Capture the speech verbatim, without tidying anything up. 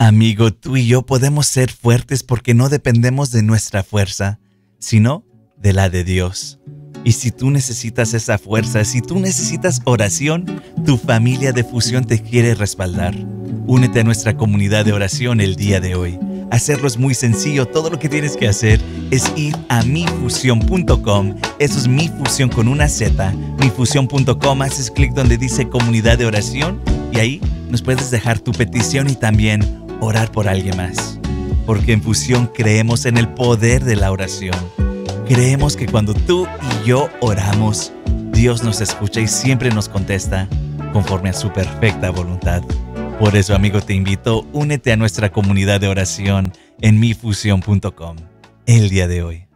Amigo, tú y yo podemos ser fuertes porque no dependemos de nuestra fuerza, sino de la de Dios. Y si tú necesitas esa fuerza, si tú necesitas oración, tu familia de Fusión te quiere respaldar. Únete a nuestra comunidad de oración el día de hoy. Hacerlo es muy sencillo. Todo lo que tienes que hacer es ir a mi fusión punto com. Eso es Mi Fusión con una Z. mi fusión punto com. Haces clic donde dice comunidad de oración y ahí nos puedes dejar tu petición y también orar por alguien más. Porque en Fusión creemos en el poder de la oración. Creemos que cuando tú y yo oramos, Dios nos escucha y siempre nos contesta conforme a su perfecta voluntad. Por eso, amigo, te invito, únete a nuestra comunidad de oración en mi fusión punto com el día de hoy.